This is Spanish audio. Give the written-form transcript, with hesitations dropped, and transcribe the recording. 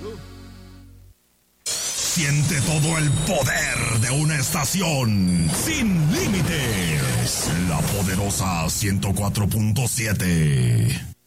Siente todo el poder de una estación sin límites. La poderosa 104.7.